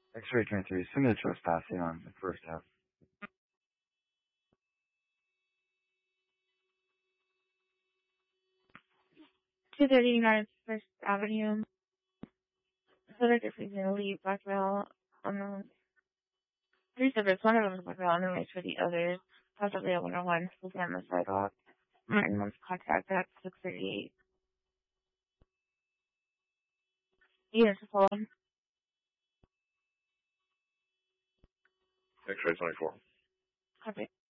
X-ray 23, send me the trespassing on the first half. 239 First Avenue. So they're just going to leave Blackmail on the 3 subjects. One of them is Blackmail, and then wait for the others. Possibly a 101 who's on the sidewalk. Martin wants contact at 638. Units to follow. X-ray 24. Copy.